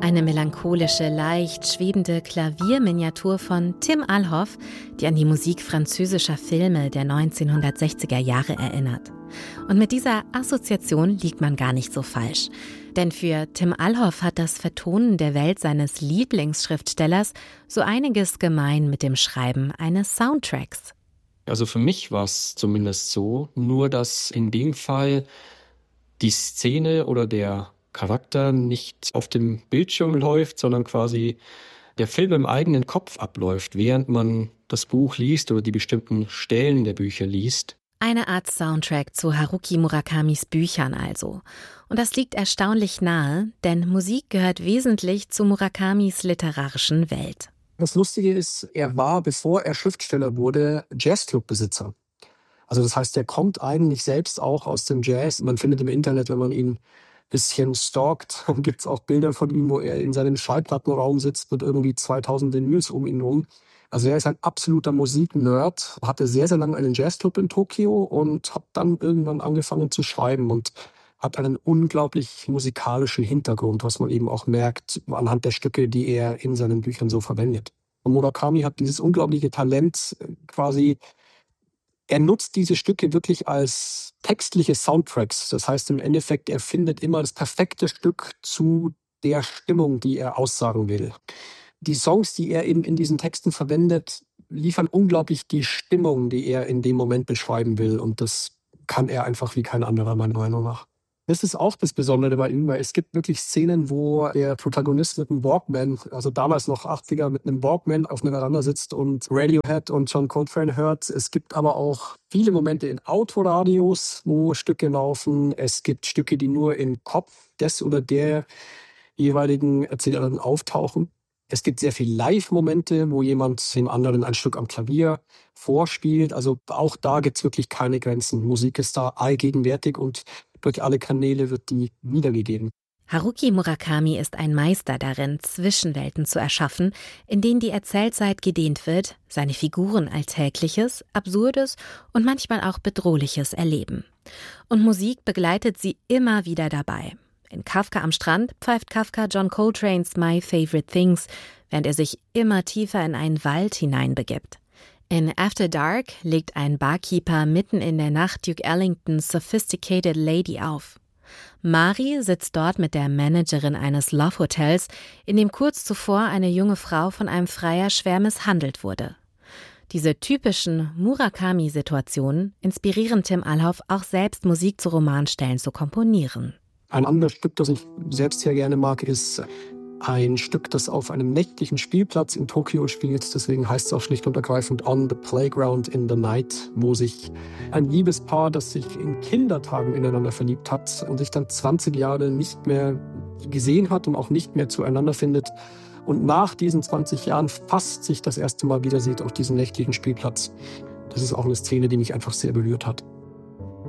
Eine melancholische, leicht schwebende Klavierminiatur von Tim Alhoff, die an die Musik französischer Filme der 1960er Jahre erinnert. Und mit dieser Assoziation liegt man gar nicht so falsch. Denn für Tim Alhoff hat das Vertonen der Welt seines Lieblingsschriftstellers so einiges gemein mit dem Schreiben eines Soundtracks. Also für mich war es zumindest so, nur dass in dem Fall die Szene oder der Charakter nicht auf dem Bildschirm läuft, sondern quasi der Film im eigenen Kopf abläuft, während man das Buch liest oder die bestimmten Stellen der Bücher liest. Eine Art Soundtrack zu Haruki Murakamis Büchern also. Und das liegt erstaunlich nahe, denn Musik gehört wesentlich zu Murakamis literarischen Welt. Das Lustige ist, er war, bevor er Schriftsteller wurde, Jazzclub-Besitzer. Also das heißt, er kommt eigentlich selbst auch aus dem Jazz. Man findet im Internet, wenn man ihn ein bisschen stalkt, gibt es auch Bilder von ihm, wo er in seinem Schallplattenraum sitzt mit irgendwie 2000 Vinyls um ihn rum. Also er ist ein absoluter Musiknerd, hatte sehr, sehr lange einen Jazzclub in Tokio und hat dann irgendwann angefangen zu schreiben und hat einen unglaublich musikalischen Hintergrund, was man eben auch merkt anhand der Stücke, die er in seinen Büchern so verwendet. Und Murakami hat dieses unglaubliche Talent quasi. Er nutzt diese Stücke wirklich als textliche Soundtracks. Das heißt im Endeffekt, er findet immer das perfekte Stück zu der Stimmung, die er aussagen will. Die Songs, die er eben in diesen Texten verwendet, liefern unglaublich die Stimmung, die er in dem Moment beschreiben will. Und das kann er einfach wie kein anderer, meiner Meinung nach. Das ist auch das Besondere bei ihm, weil es gibt wirklich Szenen, wo der Protagonist mit einem Walkman, also damals noch 80er, mit einem Walkman auf einer Veranda sitzt und Radiohead und John Coltrane hört. Es gibt aber auch viele Momente in Autoradios, wo Stücke laufen. Es gibt Stücke, die nur im Kopf des oder der jeweiligen Erzählerin auftauchen. Es gibt sehr viele Live-Momente, wo jemand dem anderen ein Stück am Klavier vorspielt. Also auch da gibt es wirklich keine Grenzen. Musik ist da allgegenwärtig und durch alle Kanäle wird die wiedergegeben. Haruki Murakami ist ein Meister darin, Zwischenwelten zu erschaffen, in denen die Erzählzeit gedehnt wird, seine Figuren Alltägliches, Absurdes und manchmal auch Bedrohliches erleben. Und Musik begleitet sie immer wieder dabei. In Kafka am Strand pfeift Kafka John Coltranes My Favorite Things, während er sich immer tiefer in einen Wald hineinbegibt. In After Dark legt ein Barkeeper mitten in der Nacht Duke Ellingtons Sophisticated Lady auf. Mari sitzt dort mit der Managerin eines Love-Hotels, in dem kurz zuvor eine junge Frau von einem Freier schwer misshandelt wurde. Diese typischen Murakami-Situationen inspirieren Tim Alhoff auch selbst Musik zu Romanstellen zu komponieren. Ein anderes Stück, das ich selbst sehr gerne mag, ist ein Stück, das auf einem nächtlichen Spielplatz in Tokio spielt. Deswegen heißt es auch schlicht und ergreifend On the Playground in the Night, wo sich ein Liebespaar, das sich in Kindertagen ineinander verliebt hat und sich dann 20 Jahre nicht mehr gesehen hat und auch nicht mehr zueinander findet. Und nach diesen 20 Jahren fast sich das erste Mal wieder sieht auf diesem nächtlichen Spielplatz. Das ist auch eine Szene, die mich einfach sehr berührt hat.